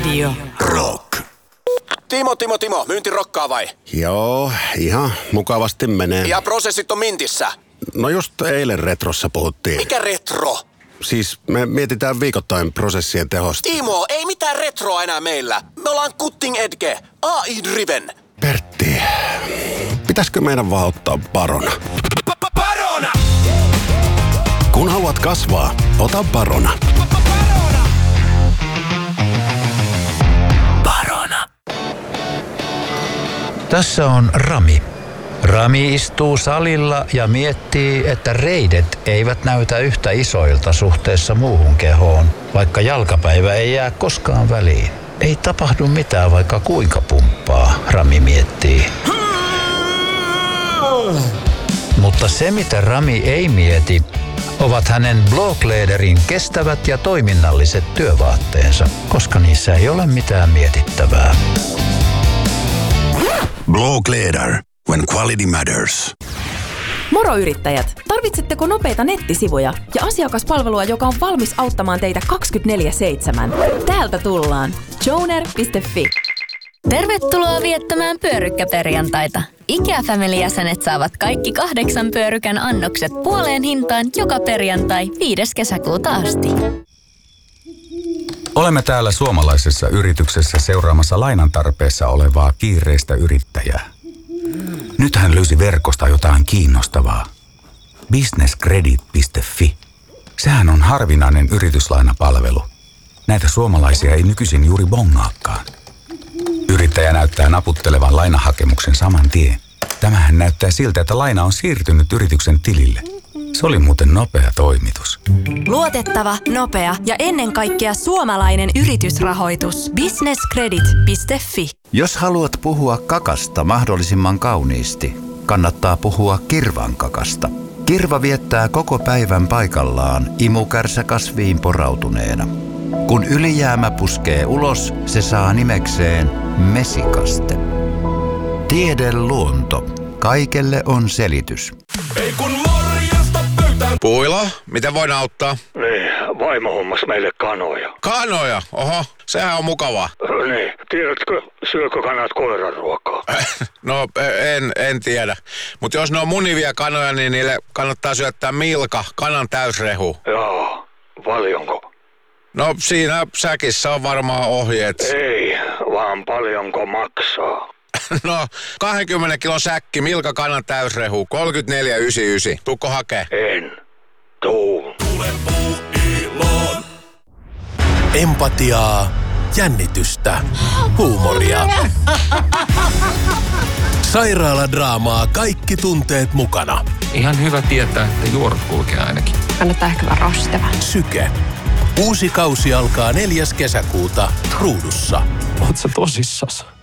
Radio Rock. Timo, myynti rokkaa vai? Joo, ihan mukavasti menee. Ja prosessit on mintissä? No just eilen retrossa puhuttiin. Mikä retro? Siis me mietitään viikoittain prosessien tehosta. Timo, ei mitään retroa enää meillä. Me ollaan cutting edge, AI-driven. Pertti, pitäisikö meidän vaan ottaa Barona? Barona! Kun haluat kasvaa, ota Barona. Barona. Tässä on Rami. Rami istuu salilla ja miettii, että reidet eivät näytä yhtä isoilta suhteessa muuhun kehoon, vaikka jalkapäivä ei jää koskaan väliin. Ei tapahdu mitään, vaikka kuinka pumppaa, Rami miettii. Mutta se, mitä Rami ei mieti, ovat hänen Blåkläderin kestävät ja toiminnalliset työvaatteensa, koska niissä ei ole mitään mietittävää. Blåkläder, when quality matters. Moro yrittäjät! Tarvitsetteko nopeita nettisivuja ja asiakaspalvelua, joka on valmis auttamaan teitä 24/7? Täältä tullaan. Joner.fi. Tervetuloa viettämään pyörykkäperjantaita. IKEA-family-jäsenet saavat kaikki 8 pyörykän annokset puoleen hintaan joka perjantai 5. kesäkuuta asti. Olemme täällä suomalaisessa yrityksessä seuraamassa lainan tarpeessa olevaa kiireistä yrittäjää. Nyt hän löysi verkosta jotain kiinnostavaa. Businesscredit.fi. Sehän on harvinainen yrityslainapalvelu. Näitä suomalaisia ei nykyisin juuri bongaakaan. Yrittäjä näyttää naputtelevan lainahakemuksen saman tien. Tämähän näyttää siltä, että laina on siirtynyt yrityksen tilille. Se oli muuten nopea toimitus. Luotettava, nopea ja ennen kaikkea suomalainen yritysrahoitus. Businesscredit.fi. Jos haluat puhua kakasta mahdollisimman kauniisti, kannattaa puhua kirvan kakasta. Kirva viettää koko päivän paikallaan imukärsäkasviin porautuneena. Kun ylijäämä puskee ulos, se saa nimekseen mesikaste. Tiede luonto. Kaikelle on selitys. Ei kun morjesta pöytään. Puila, miten voin auttaa? Niin, vaimo hommas meille kanoja. Kanoja? Oho, sehän on mukavaa. Niin, tiedätkö, syökö kanat koiran ruokaa? No, en tiedä. Mutta jos ne on munivia kanoja, niin niille kannattaa syöttää Milka, kanan täysrehu. Joo, paljonko? No, siinä säkissä on varmaan ohjeet. Ei, vaan paljonko maksaa. No, 20 kilon säkki, Milka kanan täysrehu, 34,99. Tuukko hakee? En. Tuu. Tule Puuiloon. Empatiaa, jännitystä, huumoria. Sairaaladraamaa, kaikki tunteet mukana. Ihan hyvä tietää, että juorat kulkee ainakin. Kannattaa ehkä varoa sitä vähän. Syke. Uusi kausi alkaa 4. kesäkuuta Ruudussa. Oot sä tosissas?